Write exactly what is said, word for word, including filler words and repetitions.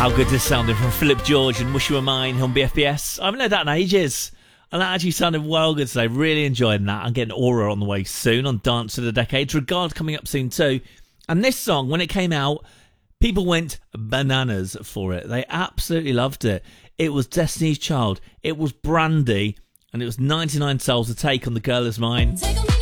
How good this sounded from Philip George and Wish You Were Mine on B F B S. I haven't heard that in ages. And that actually sounded well good today. Really enjoying that. I'm getting Aura on the way soon on Dance of the Decades. Regard coming up soon too. And this song, when it came out, people went bananas for it. They absolutely loved it. It was Destiny's Child. It was Brandy. And it was ninety-nine Souls to Take on The Girl Is Mine. Take